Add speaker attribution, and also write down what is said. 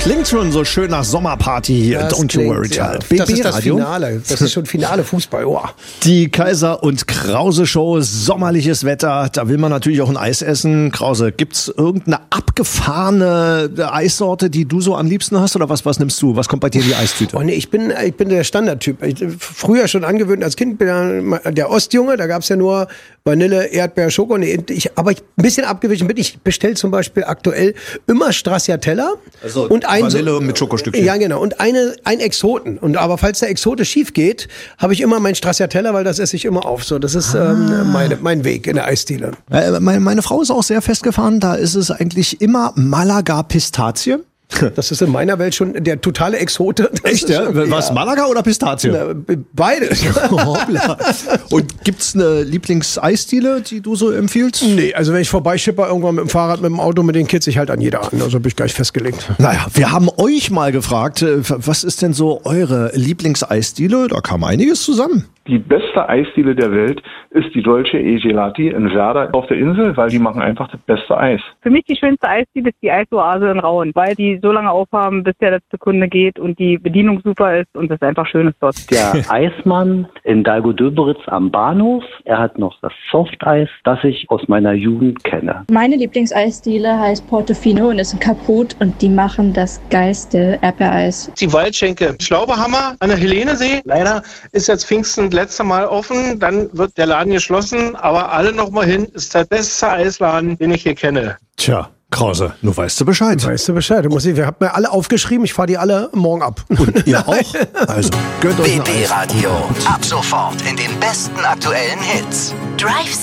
Speaker 1: Klingt schon so schön nach Sommerparty hier.
Speaker 2: Das
Speaker 1: Don't you worry,
Speaker 2: ja.
Speaker 1: child.
Speaker 2: Das ist das
Speaker 1: Radio.
Speaker 2: Finale. Das ist schon Finale Fußball. Oh.
Speaker 1: Die Kaiser und Krause Show, sommerliches Wetter, da will man natürlich auch ein Eis essen. Krause, gibt's irgendeine abgefahrene Eissorte, die du so am liebsten hast, oder was nimmst du? Was kommt bei dir in die Eistüte?
Speaker 2: Oh nee, ich bin der Standardtyp. Früher schon angewöhnt, als Kind bin ich der Ostjunge, da gab's ja nur Vanille, Erdbeer, Schoko. Nee, aber ein bisschen abgewichen bin ich. Bestelle zum Beispiel aktuell immer Stracciatella
Speaker 1: Also
Speaker 2: und
Speaker 1: Vanille mit Schokostückchen.
Speaker 2: Ja, genau. Und ein Exoten. Aber falls der Exote schief geht, habe ich immer mein Stracciatella, weil das esse ich immer auf. So, das ist mein Weg in der Eisdiele.
Speaker 1: Meine Frau ist auch sehr festgefahren, da ist es eigentlich immer Malaga Pistazie.
Speaker 2: Das ist in meiner Welt schon der totale Exote.
Speaker 1: Echt, ja? Was, Malaga oder Pistazie?
Speaker 2: Beides.
Speaker 1: Hoppla. Und gibt's eine Lieblingseisdiele, die du so empfiehlst?
Speaker 2: Nee, also wenn ich vorbeischipper irgendwann mit dem Fahrrad, mit dem Auto, mit den Kids, ich halt an jeder an. Also bin ich gleich festgelegt.
Speaker 1: Naja, wir haben euch mal gefragt, was ist denn so eure Lieblingseisdiele? Da kam einiges zusammen.
Speaker 3: Die beste Eisdiele der Welt ist die Dolce e Gelati in Werder auf der Insel, weil die machen einfach das beste Eis.
Speaker 4: Für mich die schönste Eisdiele ist die Eisoase in Rauen, weil die so lange aufhaben, bis der letzte Kunde geht und die Bedienung super ist und es einfach schön ist dort.
Speaker 5: Der Eismann in Dalgo-Döberitz am Bahnhof. Er hat noch das Softeis, das ich aus meiner Jugend kenne.
Speaker 6: Meine Lieblingseisdiele heißt Portofino und ist in Kaput und die machen das geilste Erdbeereis.
Speaker 7: Die Waldschenke Schlaubehammer an der Helenensee. Leider ist jetzt Pfingsten letzte Mal offen, dann wird der Laden geschlossen, aber alle noch mal hin, ist der beste Eisladen, den ich hier kenne.
Speaker 1: Tja, Krause, nur weißt du Bescheid.
Speaker 2: Weißt du Bescheid? Wir haben mir alle aufgeschrieben, ich fahre die alle morgen ab.
Speaker 1: Und ihr auch? Also, gönnt euch
Speaker 8: BB Radio. Ab sofort in den besten aktuellen Hits.
Speaker 9: Drive